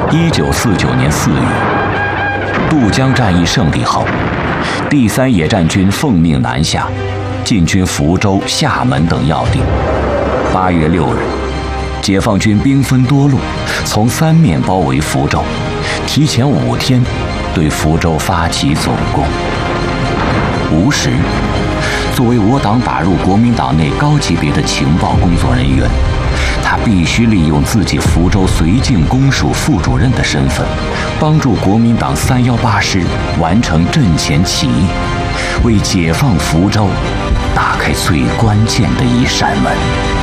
1949年4月，渡江战役胜利后，第3野战军奉命南下，进军福州、厦门等要地。8月6日，解放军兵分多路，从3面包围福州，提前5天对福州发起总攻。吴石作为我党打入国民党内高级别的情报工作人员，他必须利用自己福州绥靖公署副主任的身份，帮助国民党318师完成阵前起义，为解放福州打开最关键的一扇门。